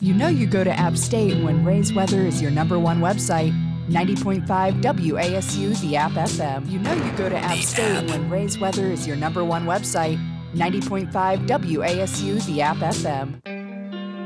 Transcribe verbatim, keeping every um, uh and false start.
You know you go to App State when Ray's Weather is your number one website. ninety point five W A S U, the App F M. You know you go to App State when Ray's Weather is your number one website. ninety point five W A S U, the App F M.